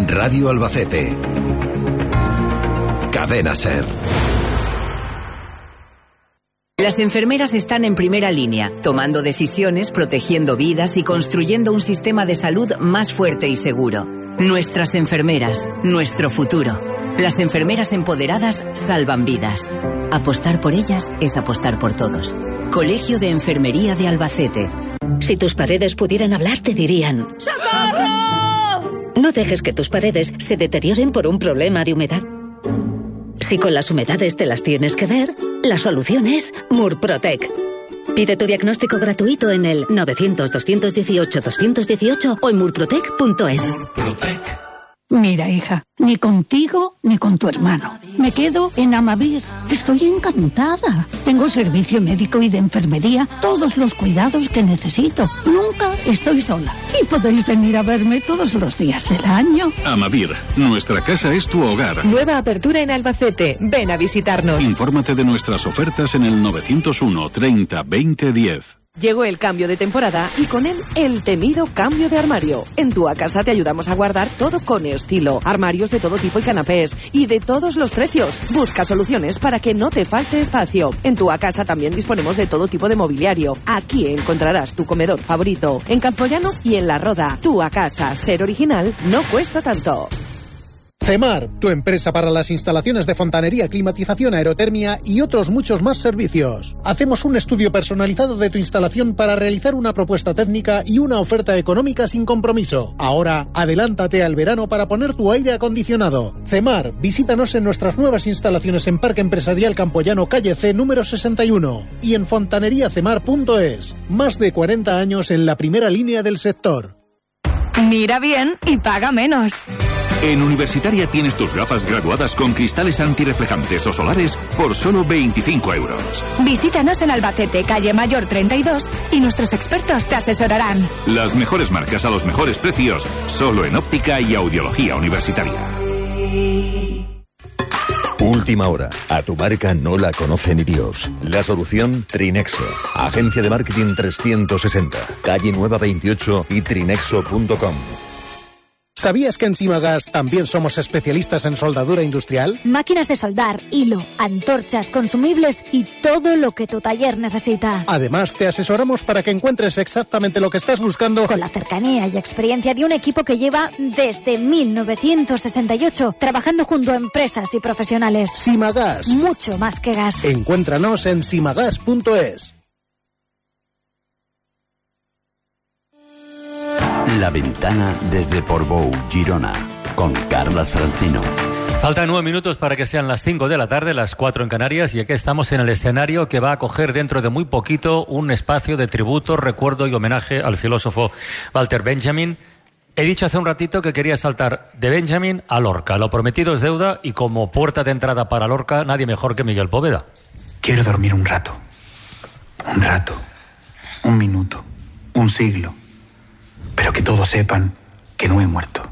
Radio Albacete. Cadena SER. Las enfermeras están en primera línea, tomando decisiones, protegiendo vidas y construyendo un sistema de salud más fuerte y seguro. Nuestras enfermeras, nuestro futuro. Las enfermeras empoderadas salvan vidas. Apostar por ellas es apostar por todos. Colegio de Enfermería de Albacete. Si tus paredes pudieran hablar, te dirían: ¡socorro! No dejes que tus paredes se deterioren por un problema de humedad. Si con las humedades te las tienes que ver, la solución es Murprotec. Pide tu diagnóstico gratuito en el 900-218-218 o en murprotec.es. Mira, hija, ni contigo ni con tu hermano. Me quedo en Amavir. Estoy encantada. Tengo servicio médico y de enfermería, todos los cuidados que necesito. Nunca estoy sola. Y podéis venir a verme todos los días del año. Amavir, nuestra casa es tu hogar. Nueva apertura en Albacete. Ven a visitarnos. Infórmate de nuestras ofertas en el 901 30 20 10. Llegó el cambio de temporada y con él el temido cambio de armario. En Tuacasa te ayudamos a guardar todo con estilo. Armarios de todo tipo y canapés y de todos los precios. Busca soluciones para que no te falte espacio. En Tuacasa también disponemos de todo tipo de mobiliario. Aquí encontrarás tu comedor favorito. En Campoyano y en La Roda. Tuacasa, ser original no cuesta tanto. CEMAR, tu empresa para las instalaciones de fontanería, climatización, aerotermia y otros muchos más servicios. Hacemos un estudio personalizado de tu instalación para realizar una propuesta técnica y una oferta económica sin compromiso. Ahora, adelántate al verano para poner tu aire acondicionado. CEMAR, visítanos en nuestras nuevas instalaciones en Parque Empresarial Campoyano, calle C, número 61 y en fontaneriacemar.es. Más de 40 años en la primera línea del sector. Mira bien y paga menos. En Universitaria tienes tus gafas graduadas con cristales antirreflejantes o solares por solo 25 euros. Visítanos en Albacete, calle Mayor 32, y nuestros expertos te asesorarán. Las mejores marcas a los mejores precios, solo en óptica y audiología universitaria. Última hora. A tu marca no la conoce ni Dios. La solución, Trinexo. Agencia de Marketing 360. Calle Nueva 28 y trinexo.com. ¿Sabías que en Simagas también somos especialistas en soldadura industrial? Máquinas de soldar, hilo, antorchas, consumibles y todo lo que tu taller necesita. Además, te asesoramos para que encuentres exactamente lo que estás buscando con la cercanía y experiencia de un equipo que lleva desde 1968 trabajando junto a empresas y profesionales. Simagas. Mucho más que gas. Encuéntranos en simagas.es. La Ventana desde Portbou, Girona, con Carlas Francino. Faltan 9 minutos para que sean las 5 de la tarde, las 4 en Canarias, y aquí estamos en el escenario que va a acoger dentro de muy poquito un espacio de tributo, recuerdo y homenaje al filósofo Walter Benjamin. He dicho hace un ratito que quería saltar de Benjamin a Lorca. Lo prometido es deuda y como puerta de entrada para Lorca, nadie mejor que Miguel Poveda. Quiero dormir un rato, un minuto, un siglo. Pero que todos sepan que no he muerto.